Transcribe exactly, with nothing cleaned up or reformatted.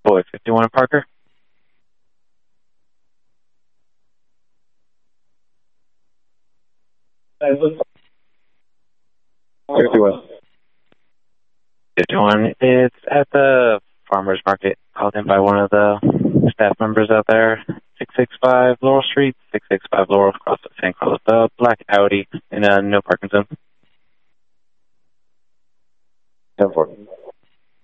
Boy fifty-one in Parker. fifty-one. fifty-one, it's at the farmer's market, called in by one of the staff members out there. six sixty-five Laurel Street, six sixty-five Laurel, across the San Carlos, the black Audi, in a no parking zone. ten four.